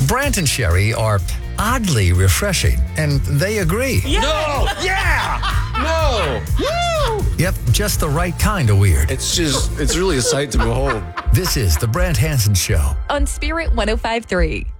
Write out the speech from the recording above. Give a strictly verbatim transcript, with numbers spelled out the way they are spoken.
Brant and Sherry are oddly refreshing, and they agree. Yeah. No! Yeah! No! Woo! Yep, just the right kind of weird. It's just, it's really a sight to behold. This is the Brant Hansen Show. On Spirit one oh five point three.